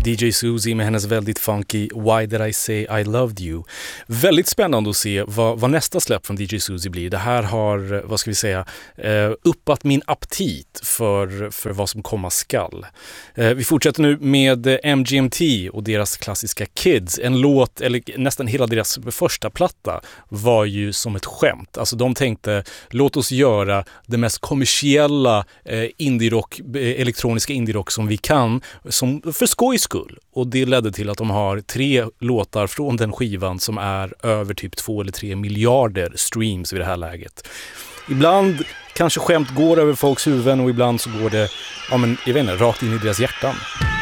DJ Susie med hennes väldigt funky Why Did I Say I Loved You. Väldigt spännande att se vad nästa släpp från DJ Susie blir. Det här har, vad ska vi säga, uppat min aptit för vad som komma skall. Vi fortsätter nu med MGMT och deras klassiska Kids. En låt, eller nästan hela deras första platta, var ju som ett skämt. Alltså de tänkte, låt oss göra det mest kommersiella indie-rock, elektroniska indie-rock som vi kan, som för skojs skull. Och det ledde till att de har 3 låtar från den skivan som är över typ 2 eller 3 miljarder streams vid det här läget. Ibland kanske skämt går över folks huvuden och ibland så går det, ja men jag vet inte, rakt in i deras hjärtan.